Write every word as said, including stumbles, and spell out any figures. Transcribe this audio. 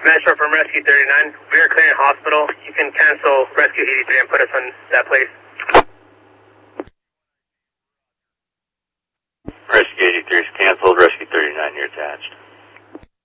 Metro from Rescue thirty-nine. We are clearing hospital. You can cancel Rescue eighty-three and put us on that place. Rescue eighty-three is canceled. Rescue thirty-nine, you're attached.